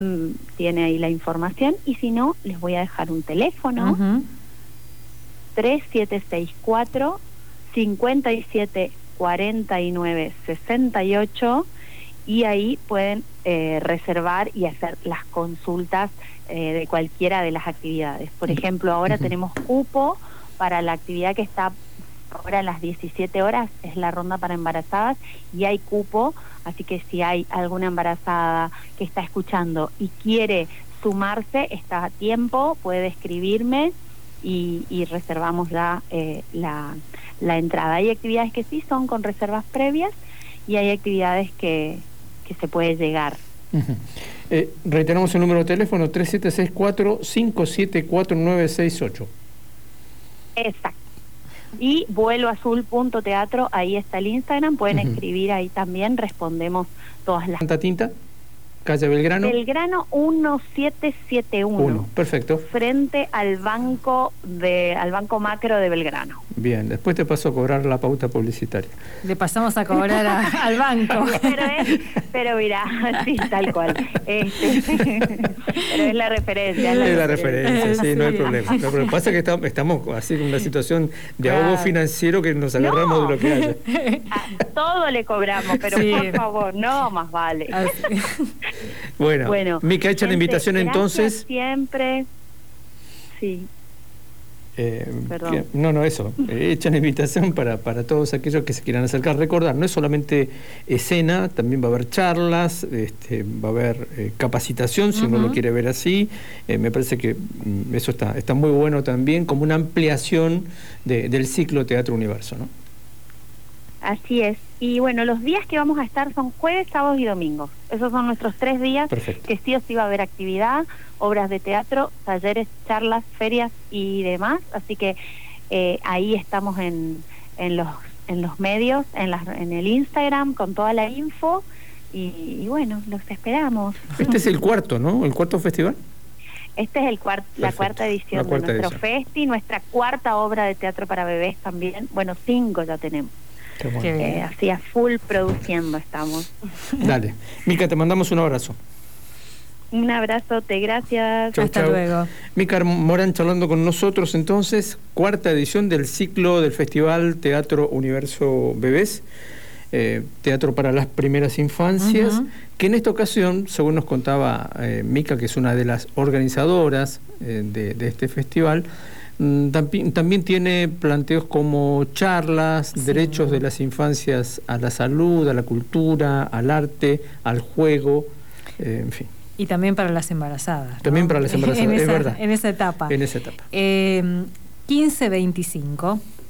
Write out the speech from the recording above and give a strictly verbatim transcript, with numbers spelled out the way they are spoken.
tiene ahí la información, y si no, les voy a dejar un teléfono, uh-huh. tres siete seis cuatro, cinco siete cuatro nueve seis ocho, y ahí pueden eh, reservar y hacer las consultas eh, de cualquiera de las actividades. Por ejemplo, ahora uh-huh. tenemos cupo para la actividad que está ahora a las diecisiete horas, es la ronda para embarazadas, y hay cupo, así que si hay alguna embarazada que está escuchando y quiere sumarse, está a tiempo, puede escribirme y, y reservamos ya eh, la, la entrada. Hay actividades que sí son con reservas previas y hay actividades que, que se puede llegar. Uh-huh. eh, reiteramos el número de teléfono, tres siete seis cuatro, cinco siete cuatro nueve seis ocho. Exacto. Y vuelo azul punto teatro, ahí está el Instagram, pueden uh-huh. escribir ahí también, respondemos todas las... ¿Santa Tinta? Calle Belgrano. Belgrano mil setecientos setenta y uno. Uno, perfecto. Frente al banco de al banco macro de Belgrano. Bien, después te paso a cobrar la pauta publicitaria. Le pasamos a cobrar a, al banco. Pero es, pero mira, sí, tal cual. Este, pero es la referencia. Es la, es la referencia, referencia, sí, sí. no hay problema. No, pero pasa que estamos, estamos así en una situación de claro. ahogo financiero que nos agarramos no. de lo que haya. A todo le cobramos, pero sí. por favor, no, más vale. Bueno, bueno, Mica, hecha la invitación entonces. Siempre, sí. Eh, que, no, no, eso. Eh, hecha la invitación para, para todos aquellos que se quieran acercar. Recordar, no es solamente escena, también va a haber charlas, este, va a haber eh, capacitación, si uh-huh. uno lo quiere ver así. Eh, me parece que mm, eso está, está muy bueno también, como una ampliación de, del ciclo Teatro Universo, ¿no? Así es. Y bueno, los días que vamos a estar son jueves, sábados y domingos. Esos son nuestros tres días. Perfecto. Que sí o sí va a haber actividad, obras de teatro, talleres, charlas, ferias y demás. Así que eh, ahí estamos en, en los en los medios, en, las, en el Instagram, con toda la info. Y, y bueno, los esperamos. Este es el cuarto, ¿no? ¿El cuarto festival? Este es el cuart la cuarta edición la cuarta de nuestro edición. Festi, nuestra cuarta obra de teatro para bebés también. Bueno, cinco ya tenemos. Bueno. Eh, así a full produciendo estamos. Dale. Mica, te mandamos un abrazo. Un abrazote, gracias. Chau, Hasta chau. luego. Mica Morán charlando con nosotros entonces, cuarta edición del ciclo del Festival Teatro Universo Bebés, eh, teatro para las primeras infancias, uh-huh. que en esta ocasión, según nos contaba eh, Mica, que es una de las organizadoras eh, de, de este festival, También, también tiene planteos como charlas, sí. derechos de las infancias a la salud, a la cultura, al arte, al juego, eh, en fin. Y también para las embarazadas. También ¿no? para las embarazadas, en es esa, verdad. En esa etapa. En esa etapa. Eh, quince veinticinco